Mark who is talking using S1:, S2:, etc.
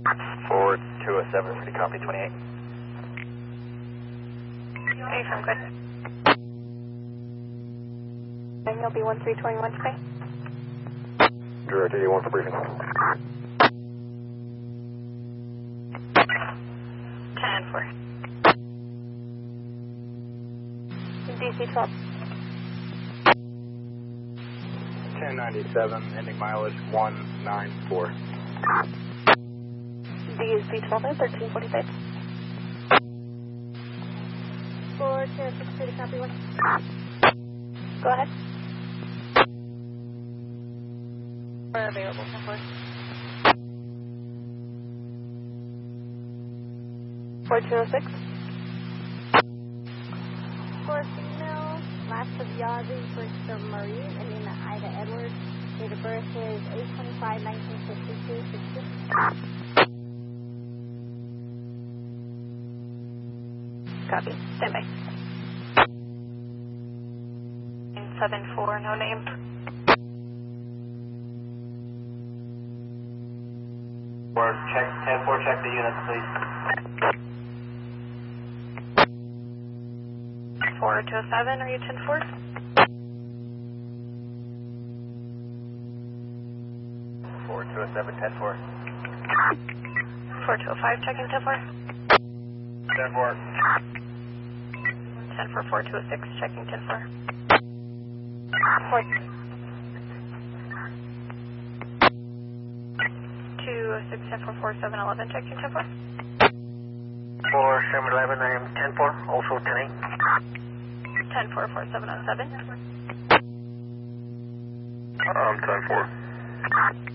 S1: Forward 207, ready, copy 28.
S2: Hey, from good. And you'll be 1321 today?
S1: Direct 81 for briefing.
S2: 10-4. DC 12.
S1: 1097, ending mileage 194.
S2: DC 12 and 1345. 406, copy 1. Go ahead. We're available, 10-4. 4206.
S3: 4 female, last of Yazzie, first of Marie, and then Ida Edwards. Date of birth is 8/25/1952, 16.
S2: Copy. Stand by. 974, no name.
S1: Check 10-4, check the units, please.
S2: 4207, are you 10-4?
S1: 4207, 10-4.
S2: 4205, checking 10-4.
S1: 10-4.
S2: 10-4, 4206, checking 10-4. 206, 10-4, 4711, checking 10-4.
S1: 4711, I am 10-4, also 10-8.
S2: 10-4, 4707.
S1: 10-4.